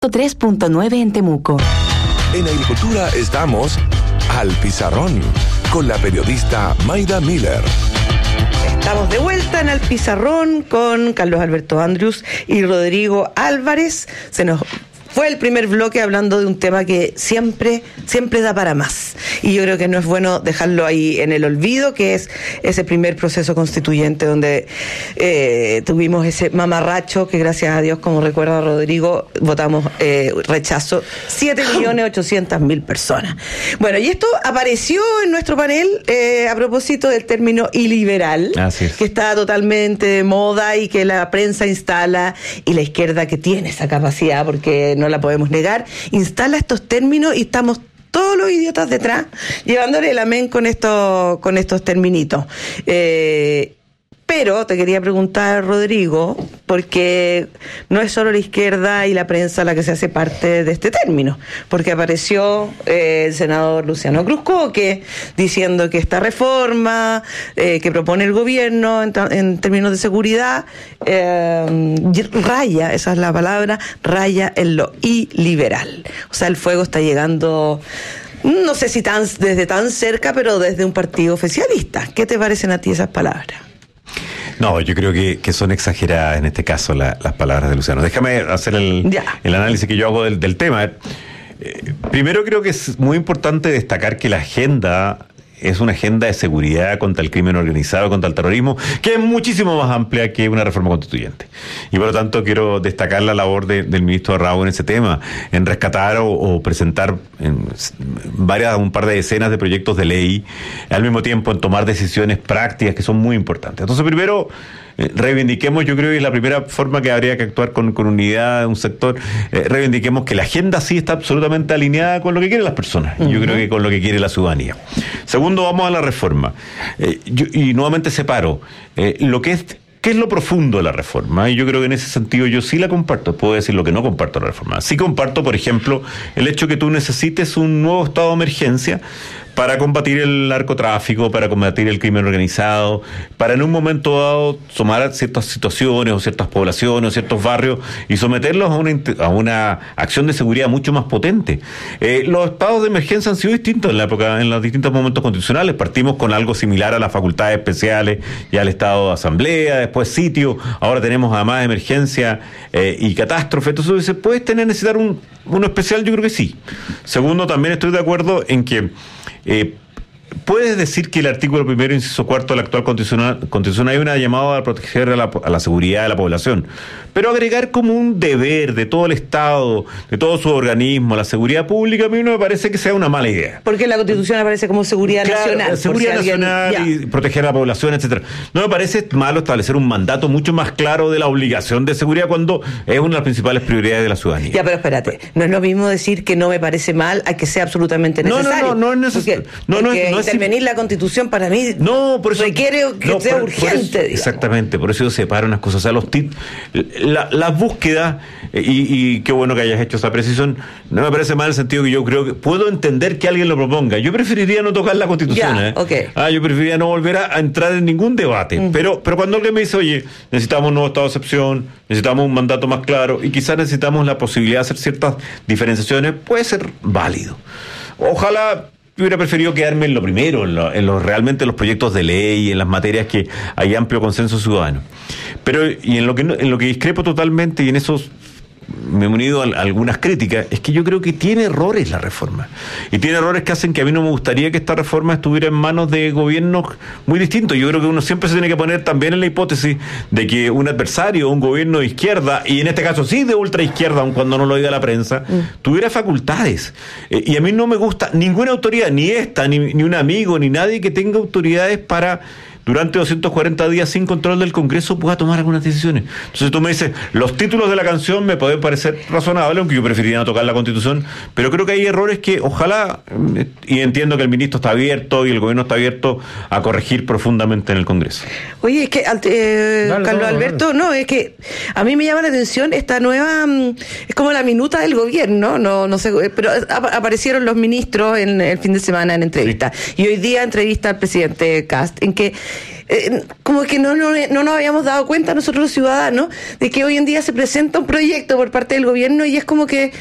3.9 en Temuco. En Agricultura estamos al pizarrón con la periodista Mayda Miller. Estamos de vuelta en Al Pizarrón con Carlos Alberto Andrius y Rodrigo Álvarez. Se nos fue el primer bloque hablando de un tema que siempre da para más. Y yo creo que no es bueno dejarlo ahí en el olvido, que es ese primer proceso constituyente donde tuvimos ese mamarracho que, gracias a Dios, como recuerda Rodrigo, votamos rechazo 7.800.000 personas. Bueno, y esto apareció en nuestro panel a propósito del término iliberal, que está totalmente de moda y que la prensa instala, y la izquierda, que tiene esa capacidad, porque no la podemos negar, instala estos términos y estamos todos los idiotas detrás llevándole el amén con estos terminitos. Pero te quería preguntar, Rodrigo, porque no es solo la izquierda y la prensa la que se hace parte de este término, porque apareció el senador Luciano Cruzcoque diciendo que esta reforma que propone el gobierno en términos de seguridad raya, esa es la palabra, raya en lo iliberal. O sea, el fuego está llegando, no sé si desde tan cerca, pero desde un partido oficialista. ¿Qué te parecen a ti esas palabras? No, yo creo que son exageradas en este caso las palabras de Luciano. Déjame hacer el análisis que yo hago del tema. Primero, creo que es muy importante destacar que la agenda es una agenda de seguridad contra el crimen organizado, contra el terrorismo, que es muchísimo más amplia que una reforma constituyente. Y por lo tanto quiero destacar la labor del ministro Raúl en ese tema, en rescatar o presentar un par de decenas de proyectos de ley, al mismo tiempo en tomar decisiones prácticas que son muy importantes. Entonces, primero, reivindiquemos, yo creo que es la primera forma que habría que actuar con unidad de un sector, reivindiquemos que la agenda sí está absolutamente alineada con lo que quieren las personas, y yo creo que con lo que quiere la ciudadanía. Segundo, vamos a la reforma. Y nuevamente separo ¿qué es lo profundo de la reforma? Y yo creo que en ese sentido yo sí la comparto. Puedo decir lo que no comparto de la reforma. Sí comparto, por ejemplo, el hecho que tú necesites un nuevo estado de emergencia para combatir el narcotráfico, para combatir el crimen organizado, para en un momento dado tomar ciertas situaciones o ciertas poblaciones o ciertos barrios y someterlos a una acción de seguridad mucho más potente. Los estados de emergencia han sido distintos en los distintos momentos constitucionales. Partimos con algo similar a las facultades especiales y al estado de asamblea, después sitio, ahora tenemos además emergencia y catástrofe. Entonces, ¿puedes necesitar uno especial? Yo creo que sí. Segundo, también estoy de acuerdo en que puedes decir que el artículo 1, inciso 4 de la actual constitución hay una llamada a proteger a la seguridad de la población, pero agregar como un deber de todo el Estado, de todo su organismo, la seguridad pública, a mí no me parece que sea una mala idea. Porque la Constitución aparece como seguridad nacional. Seguridad nacional y proteger a la población, etcétera. No me parece malo establecer un mandato mucho más claro de la obligación de seguridad cuando es una de las principales prioridades de la ciudadanía. Ya, pero espérate, no es lo mismo decir que no me parece mal a que sea absolutamente necesario. No es necesario. Porque intervenir la Constitución para mí requiere que sea urgente. Exactamente, por eso yo separo unas cosas. O sea, las búsquedas, y qué bueno que hayas hecho esa precisión, no me parece mal en el sentido que yo creo que puedo entender que alguien lo proponga. Yo preferiría no tocar la Constitución. Yo preferiría no volver a entrar en ningún debate. Pero cuando alguien me dice, oye, necesitamos un nuevo estado de excepción, necesitamos un mandato más claro, y quizás necesitamos la posibilidad de hacer ciertas diferenciaciones, puede ser válido. Ojalá. Yo hubiera preferido quedarme en lo primero, realmente en los proyectos de ley, en las materias que hay amplio consenso ciudadano. Pero, y en lo que discrepo totalmente, y en eso me he unido a algunas críticas, es que yo creo que tiene errores la reforma. Y tiene errores que hacen que a mí no me gustaría que esta reforma estuviera en manos de gobiernos muy distintos. Yo creo que uno siempre se tiene que poner también en la hipótesis de que un adversario, un gobierno de izquierda, y en este caso sí de ultraizquierda, aun cuando no lo diga la prensa, tuviera facultades. Y a mí no me gusta ninguna autoridad, ni esta, ni un amigo, ni nadie que tenga autoridades para durante 240 días sin control del Congreso pueda tomar algunas decisiones. Entonces tú me dices, los títulos de la canción me pueden parecer razonables, aunque yo preferiría no tocar la Constitución, pero creo que hay errores que ojalá, y entiendo que el ministro está abierto y el gobierno está abierto a corregir profundamente en el Congreso. Oye, es que Carlos Alberto, es que a mí me llama la atención esta nueva, es como la minuta del gobierno, no sé, pero aparecieron los ministros en el fin de semana en entrevista, y hoy día entrevista al presidente Kast, en que como que no nos habíamos dado cuenta nosotros los ciudadanos de que hoy en día se presenta un proyecto por parte del gobierno y es como que